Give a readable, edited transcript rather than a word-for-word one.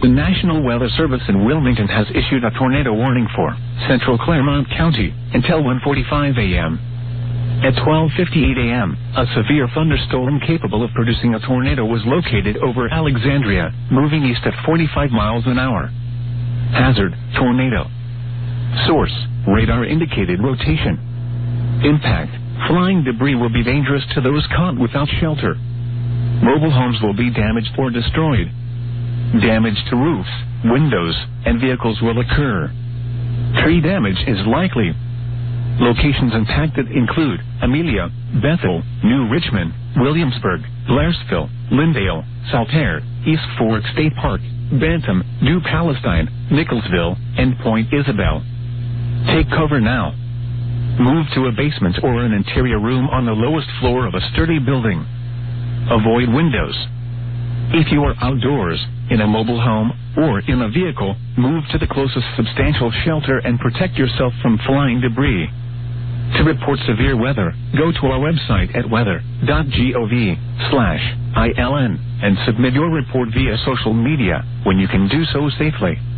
The National Weather Service in Wilmington has issued a tornado warning for central Claremont County until 1:45 a.m. At 12:58 a.m., a severe thunderstorm capable of producing a tornado was located over Alexandria, moving east at 45 miles an hour. Hazard, tornado. Source, radar indicated rotation. Impact, flying debris will be dangerous to those caught without shelter. Mobile homes will be damaged or destroyed. Damage to roofs, windows, and vehicles will occur. Tree damage is likely. Locations impacted include Amelia, Bethel, New Richmond, Williamsburg, Blairsville, Lindale, Saltaire, East Fork State Park, Bantam, New Palestine, Nicholsville, and Point Isabel. Take cover now. Move to a basement or an interior room on the lowest floor of a sturdy building. Avoid windows. If you are outdoors, in a mobile home, or in a vehicle, move to the closest substantial shelter and protect yourself from flying debris. To report severe weather, go to our website at weather.gov/ILN and submit your report via social media when you can do so safely.